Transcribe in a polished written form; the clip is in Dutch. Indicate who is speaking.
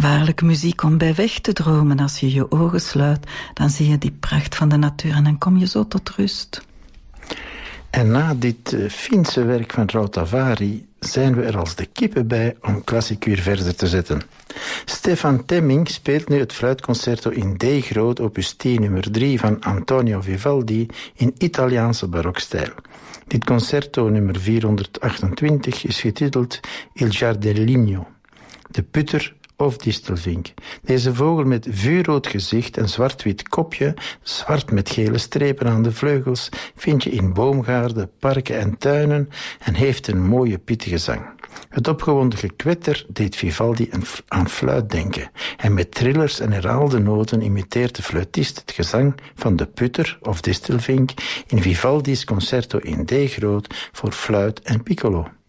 Speaker 1: Waarlijk, muziek om bij weg te dromen. Als je je ogen sluit, dan zie je die pracht van de natuur en dan kom je zo tot rust.
Speaker 2: En na dit Finse werk van Rautavari zijn we er als de kippen bij om klassiecuur verder te zetten. Stefan Temming speelt nu het fluitconcerto in D groot opus 10 nummer 3 van Antonio Vivaldi in Italiaanse barokstijl. Dit concerto nummer 428 is getiteld Il Giardellino, de putter of distelvink. Deze vogel met vuurrood gezicht en zwart-wit kopje, zwart met gele strepen aan de vleugels, vind je in boomgaarden, parken en tuinen en heeft een mooie pittige zang. Het opgewonden gekwetter deed Vivaldi aan fluit denken. En met trillers en herhaalde noten imiteert de fluitist het gezang van de putter of distelvink in Vivaldi's concerto in D groot voor fluit en piccolo.